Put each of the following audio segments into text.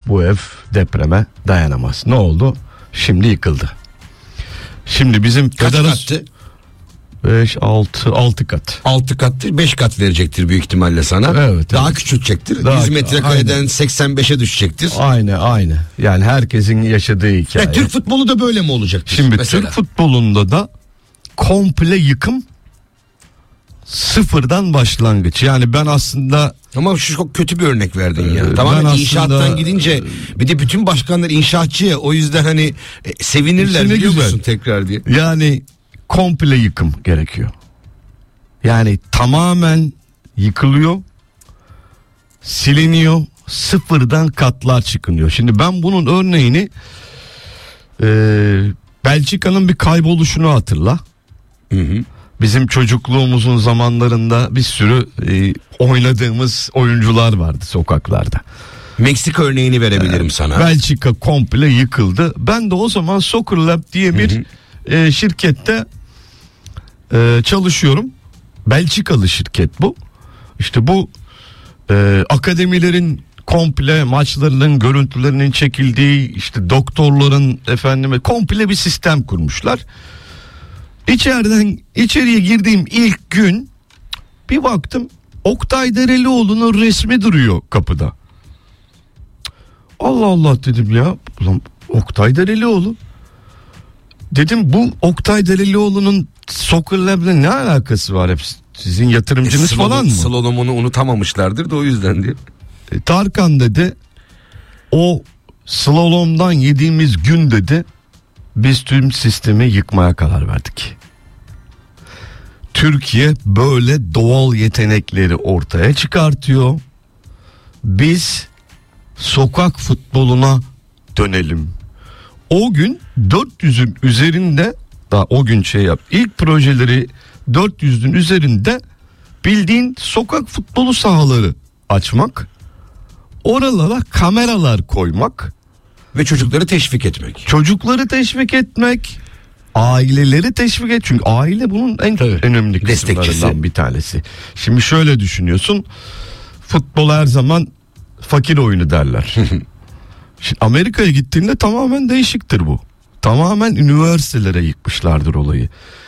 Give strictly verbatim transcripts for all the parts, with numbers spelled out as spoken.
bu ev depreme dayanamaz. Ne oldu? Şimdi yıkıldı. Şimdi bizim kaç kattı? beş altı altı kat. altı kattır, beş kat verecektir büyük ihtimalle sana. Evet. Daha evet. küçültecektir. Daha, yüz metrekareden seksen beşe düşecektir. Aynı aynı. Yani herkesin yaşadığı hikaye. Ya, Türk futbolu da böyle mi olacak? Şimdi mesela? Türk futbolunda da komple yıkım, sıfırdan başlangıç. Yani ben aslında ama şu çok kötü bir örnek verdin ya. Ee, Tamamen aslında, inşaattan gidince bir de bütün başkanlar inşaatçı ya, o yüzden hani e, sevinirler İşte ne biliyor güzel. musun tekrar diye. Yani komple yıkım gerekiyor. Yani tamamen yıkılıyor, siliniyor, sıfırdan katlar çıkınıyor. Şimdi ben bunun örneğini e, Belçika'nın bir kayboluşunu hatırla. Hı hı. Bizim çocukluğumuzun zamanlarında bir sürü e, oynadığımız oyuncular vardı sokaklarda. Meksika örneğini verebilirim ee, sana. Belçika komple yıkıldı. Ben de o zaman Soccer Lab diye bir hı hı. E, şirkette e, çalışıyorum. Belçikalı şirket bu. İşte bu e, akademilerin komple maçlarının görüntülerinin çekildiği, işte doktorların efendime komple bir sistem kurmuşlar. İçeriden içeriye girdiğim ilk gün bir baktım Oktay Derelioğlu'nun resmi duruyor kapıda. Allah Allah dedim ya. Ulan Oktay Derelioğlu. Dedim bu Oktay Derelioğlu'nun Soccer Lab'le ne alakası var, hep sizin yatırımcınız e, slalom, falan mı? Slalomunu unutamamışlardır da o yüzden diye. E, Tarkan dedi, o slalomdan yediğimiz gün dedi biz tüm sistemi yıkmaya karar verdik. Türkiye böyle doğal yetenekleri ortaya çıkartıyor. Biz sokak futboluna dönelim. O gün dört yüzün üzerinde, daha o gün şey yap, ilk projeleri dört yüzün üzerinde bildiğin sokak futbolu sahaları açmak, oralara kameralar koymak ve çocukları teşvik etmek. Çocukları teşvik etmek, aileleri teşvik et. Çünkü aile bunun en Tabii. önemli kısımlarından bir tanesi. Şimdi şöyle düşünüyorsun. Futbol her zaman fakir oyunu derler. Şimdi Amerika'ya gittiğinde tamamen değişiktir bu. Tamamen üniversitelere yıkmışlardır olayı.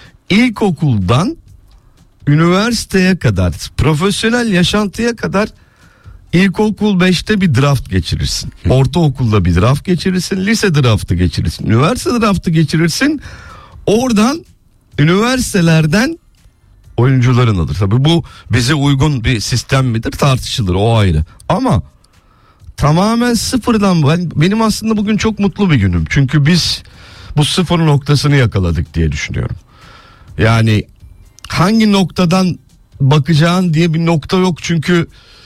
İlkokuldan üniversiteye kadar, profesyonel yaşantıya kadar İlkokul beşte bir draft geçirirsin. Ortaokulda bir draft geçirirsin. Lise draftı geçirirsin. Üniversite draftı geçirirsin. Oradan üniversitelerden oyuncuların alır. Tabii bu bize uygun bir sistem midir tartışılır, o ayrı. Ama tamamen sıfırdan, ben, benim aslında bugün çok mutlu bir günüm. Çünkü biz bu sıfır noktasını yakaladık diye düşünüyorum. Yani hangi noktadan bakacağın diye bir nokta yok. Çünkü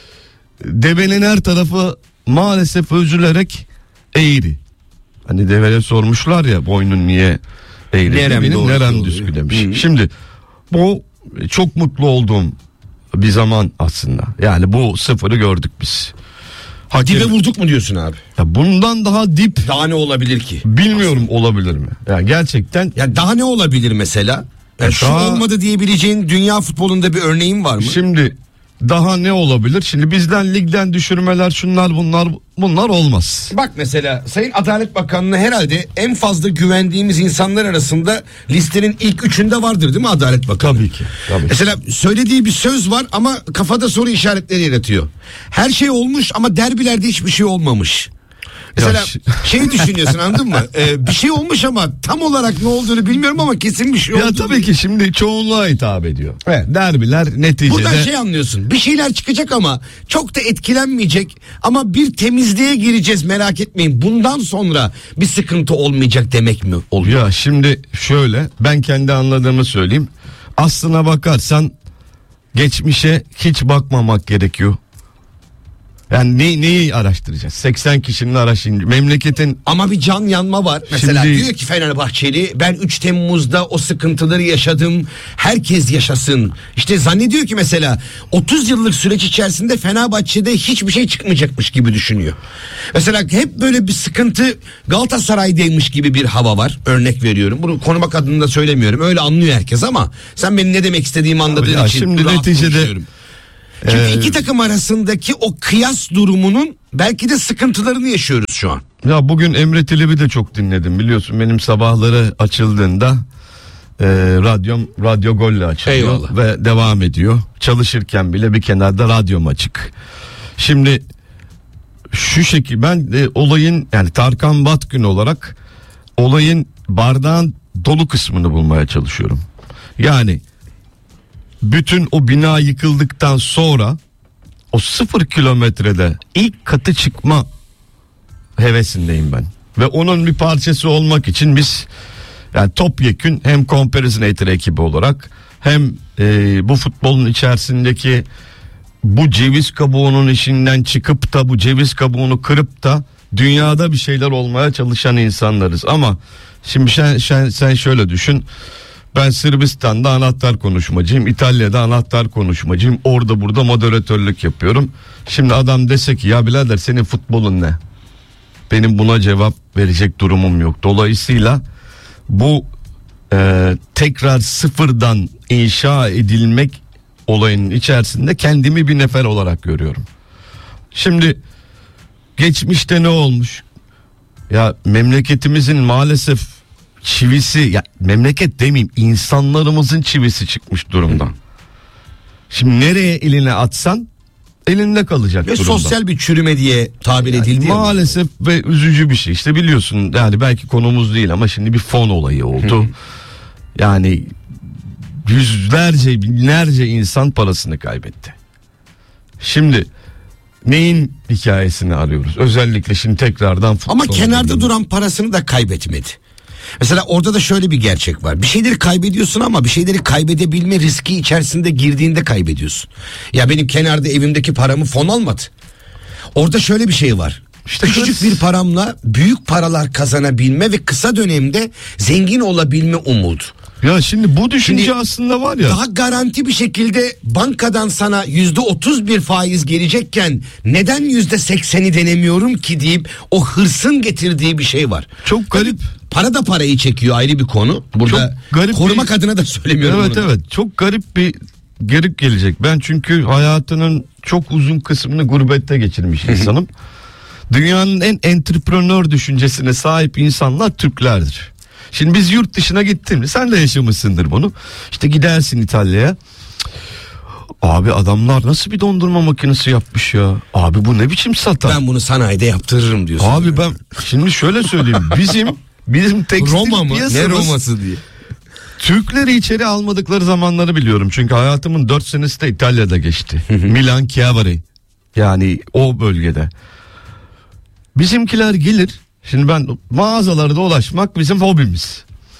devenin her tarafı maalesef üzülerek eğri. Hani deveye sormuşlar ya, boynun niye eğri? Nerem Benim doğru, nerem doğru. düzgü demiş. Hı. Şimdi bu çok mutlu olduğum bir zaman aslında. Yani bu sıfırı gördük biz. Hakim... Dibe vurduk mu diyorsun abi? Ya bundan daha dip. Daha ne olabilir ki? Bilmiyorum aslında. Olabilir mi? Yani gerçekten. Ya daha ne olabilir mesela? Yani şu daha... olmadı diyebileceğin dünya futbolunda bir örneğin var mı? Şimdi daha ne olabilir? Şimdi bizden ligden düşürmeler, şunlar bunlar bunlar olmaz. Bak mesela Sayın Adalet Bakanlığı herhalde en fazla güvendiğimiz insanlar arasında listenin ilk üçünde vardır değil mi Adalet Bakanı? Tabii ki. Tabii. Mesela söylediği bir söz var ama kafada soru işaretleri yaratıyor. Her şey olmuş ama derbilerde hiçbir şey olmamış. Mesela şey düşünüyorsun, anladın mı? Ee, bir şey olmuş ama tam olarak ne olduğunu bilmiyorum ama kesin bir şey oldu. Ya tabii ki şimdi çoğunluğa hitap ediyor. Evet. Derbiler neticede. Buradan şey anlıyorsun. Bir şeyler çıkacak ama çok da etkilenmeyecek. Ama bir temizliğe gireceğiz, merak etmeyin. Bundan sonra bir sıkıntı olmayacak demek mi oluyor? Ya şimdi şöyle, ben kendi anladığımı söyleyeyim. Aslına bakarsan geçmişe hiç bakmamak gerekiyor. Yani ne, neyi araştıracağız? seksen kişinin araştırınca memleketin... Ama bir can yanma var. Mesela Şimdi... diyor ki Fenerbahçeli, ben üç Temmuz'da o sıkıntıları yaşadım. Herkes yaşasın. İşte zannediyor ki mesela otuz yıllık süreç içerisinde Fenerbahçe'de hiçbir şey çıkmayacakmış gibi düşünüyor. Mesela hep böyle bir sıkıntı Galatasaray'daymış gibi bir hava var. Örnek veriyorum. Bunu konumak adına söylemiyorum. Öyle anlıyor herkes ama sen benim ne demek istediğimi anladığın ya için şimdi neticede... Çünkü ee, iki takım arasındaki o kıyas durumunun belki de sıkıntılarını yaşıyoruz şu an. Ya bugün Emre Tilip'i de çok dinledim, biliyorsun benim sabahları açıldığında e, radyom radyo golle açılıyor. Eyvallah. Ve devam ediyor. Çalışırken bile bir kenarda radyom açık. Şimdi şu şekil ben de olayın, yani Tarkan Batgün olarak olayın bardağın dolu kısmını bulmaya çalışıyorum. Yani bütün o bina yıkıldıktan sonra o sıfır kilometrede ilk katı çıkma hevesindeyim ben. Ve onun bir parçası olmak için biz yani topyekün hem Comparison ekibi olarak hem e, bu futbolun içerisindeki bu ceviz kabuğunun içinden çıkıp da bu ceviz kabuğunu kırıp da dünyada bir şeyler olmaya çalışan insanlarız. Ama şimdi sen, sen, sen şöyle düşün. Ben Sırbistan'da anahtar konuşmacıyım, İtalya'da anahtar konuşmacıyım, orada burada moderatörlük yapıyorum. Şimdi adam dese ki ya birader senin futbolun ne? Benim buna cevap verecek durumum yok. Dolayısıyla bu e, tekrar sıfırdan inşa edilmek olayının içerisinde kendimi bir nefer olarak görüyorum. Şimdi geçmişte ne olmuş? Ya memleketimizin maalesef çivisi, ya memleket demeyeyim, insanlarımızın çivisi çıkmış durumda. Şimdi nereye elini atsan elinde kalacak ve durumda. Sosyal bir çürüme diye tabir yani edildi. Maalesef ve üzücü bir şey. İşte biliyorsun, yani belki konumuz değil ama şimdi bir fon olayı oldu. Yani yüzlerce binlerce insan parasını kaybetti. Şimdi neyin hikayesini arıyoruz? Özellikle şimdi tekrardan futbol. Ama kenarda gibi duran parasını da kaybetmedi. Mesela orada da şöyle bir gerçek var. Bir şeyleri kaybediyorsun ama bir şeyleri kaybedebilme riski içerisinde girdiğinde kaybediyorsun. Ya benim kenarda evimdeki paramı fon almadı. Orada şöyle bir şey var. İşte küçücük bir paramla büyük paralar kazanabilme ve kısa dönemde zengin olabilme umudu. Ya şimdi bu düşünce şimdi aslında var ya. Daha garanti bir şekilde bankadan sana yüzde otuz bir faiz gelecekken neden yüzde sekseni denemiyorum ki deyip o hırsın getirdiği bir şey var. Çok garip. Para da parayı çekiyor, ayrı bir konu. Burada korumak bir adına da söylemiyorum. Evet bunu. Evet çok garip bir gerip gelecek. Ben çünkü hayatının çok uzun kısmını gurbette geçirmiş insanım. Dünyanın en entrepreneur düşüncesine sahip insanlar Türklerdir. Şimdi biz yurt dışına gittiğimde, sen de yaşamışsındır bunu. İşte gidersin İtalya'ya. Abi adamlar nasıl bir dondurma makinesi yapmış ya. Abi bu ne biçim satar. Ben bunu sanayide yaptırırım diyorsun. Abi ben şimdi şöyle söyleyeyim. Bizim bizim tekstil Roma mı? Ne Roma'sı diye. Türkleri içeri almadıkları zamanları biliyorum. Çünkü hayatımın dört senesi de İtalya'da geçti. Milan, Chiavari. Yani o bölgede. Bizimkiler gelir. Şimdi ben mağazalarda dolaşmak bizim hobimiz.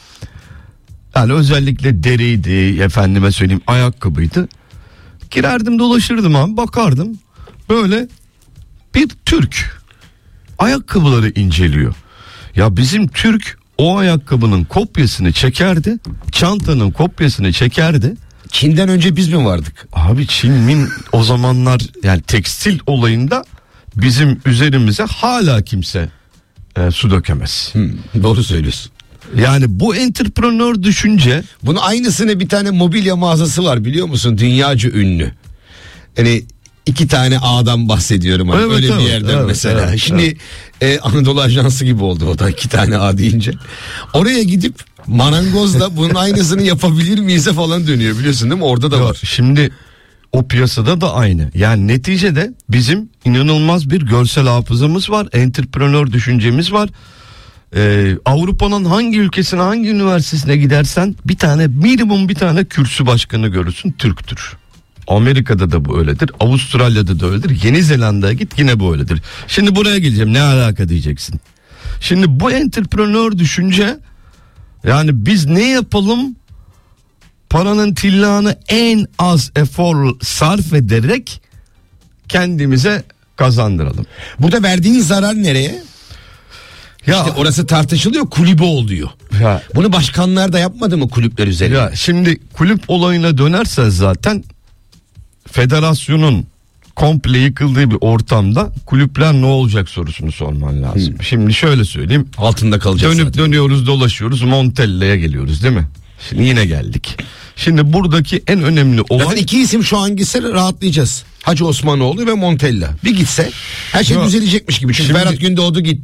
Yani özellikle deriydi, efendime söyleyeyim ayakkabıydı. Girerdim dolaşırdım abi, bakardım. Böyle bir Türk ayakkabıları inceliyor. Ya bizim Türk o ayakkabının kopyasını çekerdi. Çantanın kopyasını çekerdi. Çin'den önce biz mi vardık? Abi Çin'in o zamanlar yani tekstil olayında bizim üzerimize hala kimse e, su dökemez. Hmm, doğru söylüyorsun. Yani bu entrepreneur düşünce. Bunun aynısını bir tane mobilya mağazası var, biliyor musun? Dünyaca ünlü. Yani iki tane A'dan bahsediyorum. Hani evet, öyle evet, bir yerden evet, mesela. Evet, Şimdi evet. E, Anadolu Ajansı gibi oldu o da, iki tane A deyince. Oraya gidip marangozla bunun aynısını yapabilir miyiz falan dönüyor, biliyorsun değil mi? Orada da var. Şimdi o piyasada da aynı. Yani neticede bizim inanılmaz bir görsel hafızamız var. Entrepreneur düşüncemiz var. Ee, Avrupa'nın hangi ülkesine, hangi üniversitesine gidersen bir tane, minimum bir tane kürsü başkanı görürsün, Türktür. Amerika'da da bu öyledir. Avustralya'da da öyledir. Yeni Zelanda'ya git, yine bu öyledir. Şimdi buraya geleceğim, ne alaka diyeceksin. Şimdi bu entrepreneur düşünce, yani biz ne yapalım, paranın tillağını en az efor sarf ederek kendimize kazandıralım. Burada verdiğin zarar nereye? Ya işte orası tartışılıyor, kulübe oluyor. Ya, bunu başkanlar da yapmadı mı kulüpler üzerine? Ya şimdi kulüp olayına dönersen zaten federasyonun komple yıkıldığı bir ortamda kulüpler ne olacak sorusunu sorman lazım. Hmm. Şimdi şöyle söyleyeyim. Altında kalacak Dönüp zaten. dönüyoruz, dolaşıyoruz, Montella'ya geliyoruz değil mi? Şimdi yine geldik. Şimdi buradaki en önemli olay... Zaten iki isim şu an gitse rahatlayacağız. Hacı Osmanoğlu ve Montella. Bir gitse her şey ya, düzelecekmiş gibi. Çünkü Berat Gündoğdu gitti.